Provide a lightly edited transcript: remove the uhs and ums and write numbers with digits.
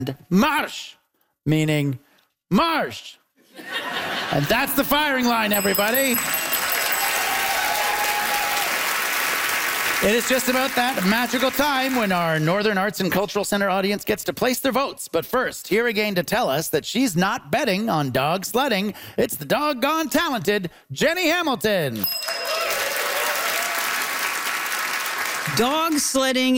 marsh, meaning marsh. And that's the firing line, everybody. It is just about that magical time when our Northern Arts and Cultural Center audience gets to place their votes. But first, here again to tell us that she's not betting on dog sledding, it's the doggone talented Jenny Hamilton. Dog sledding